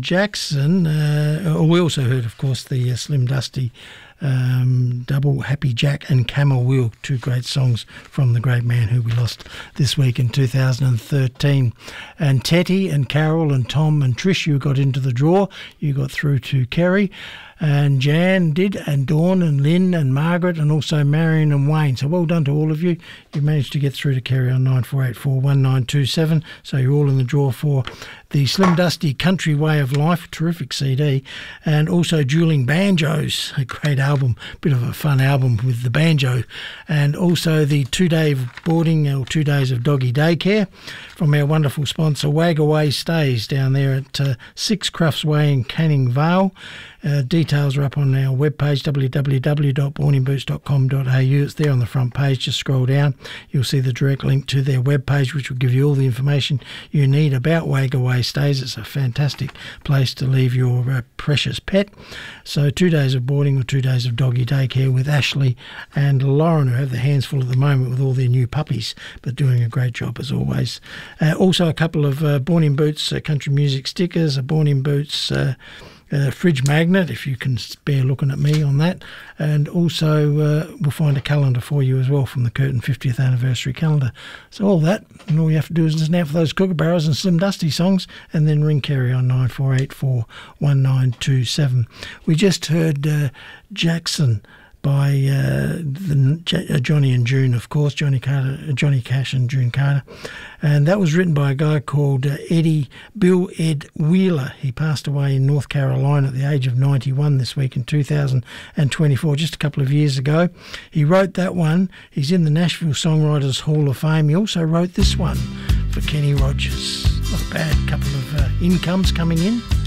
Jackson. We also heard, of course, the Slim Dusty double Happy Jack and Camel Wheel, two great songs from the great man who we lost this week in 2013. And Tetty and Carol and Tom and Trish, you got into the draw. You got through to Kerry. And Jan did, and Dawn and Lynn and Margaret, and also Marion and Wayne. So well done to all of you. You managed to get through to Kerry on 94841927. So you're all in the draw for the Slim Dusty Country Way of Life, terrific CD, and also Dueling Banjos, a great album, bit of a fun album with the banjo, and also the 2-day boarding or 2 days of doggy daycare from our wonderful sponsor Wag Away Stays down there at 6 Crufts Way in Canning Vale. Details are up on our webpage, www.borningboots.com.au. It's there on the front page. Just scroll down. You'll see the direct link to their webpage, which will give you all the information you need about Wag Away Stays. It's a fantastic place to leave your precious pet. So 2 days of boarding or 2 days of doggy daycare with Ashley and Lauren, who have their hands full at the moment with all their new puppies, but doing a great job as always. Also a couple of Born in Boots country music stickers, a Born in Boots fridge magnet, if you can spare looking at me on that, and also we'll find a calendar for you as well from the Curtin 50th anniversary calendar. So all that, and all you have to do is listen out for those Kookaburras and Slim Dusty songs, and then ring Kerry on 94841927. We just heard Jackson by Johnny and June, of course, Johnny Cash and June Carter. And that was written by a guy called Bill Ed Wheeler. He passed away in North Carolina at the age of 91 this week in 2024, just a couple of years ago. He wrote that one. He's in the Nashville Songwriters Hall of Fame. He also wrote this one for Kenny Rogers. Not a bad couple of incomes coming in.